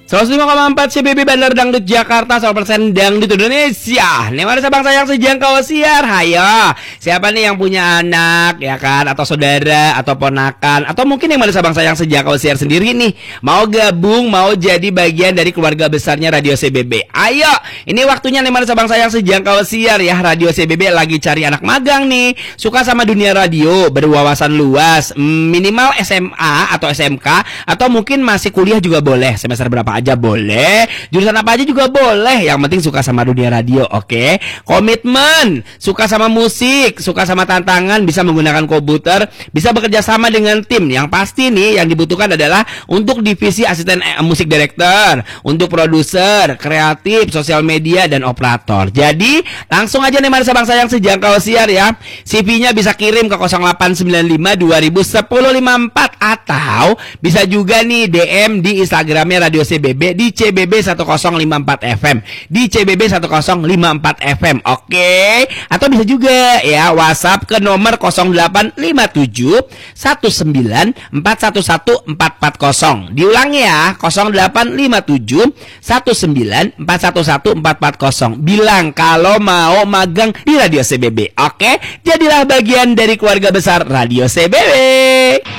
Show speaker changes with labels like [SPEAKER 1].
[SPEAKER 1] 105,4 CBB Bandar Dangdut Jakarta, 100% Dangdut Indonesia. Nih mana sabang sayang sejangkau siar. Hayo, siapa nih yang punya anak ya kan, atau saudara, atau ponakan, atau mungkin yang mana sabang sayang sejangkau siar sendiri nih, mau gabung, mau jadi bagian dari keluarga besarnya Radio CBB. Ayo, ini waktunya nih mana sabang sayang sejangkau siar ya. Radio CBB lagi cari anak magang nih, suka sama dunia radio, berwawasan luas, minimal SMA atau SMK, atau mungkin masih kuliah juga boleh, semester berapa aja boleh, jurusan apa aja juga boleh, yang penting suka sama dunia radio. Oke, komitmen, suka sama musik, suka sama tantangan, bisa menggunakan komputer, bisa bekerja sama dengan tim. Yang pasti nih yang dibutuhkan adalah untuk divisi asisten musik director, untuk produser, kreatif, sosial media, dan operator. Jadi langsung aja nih Marisa Bangsa yang sejangkau siar ya, CV-nya bisa kirim ke 0895 201054, atau bisa juga nih DM di Instagramnya Radio CBB di CBB 1054 FM, di CBB 1054 FM. Oke, atau bisa juga ya WhatsApp ke nomor 0857 19 411 440. Diulangi ya, 0857 19 411 440. Bilang kalau mau magang di Radio CBB. Oke, jadilah bagian dari keluarga besar Radio CBB.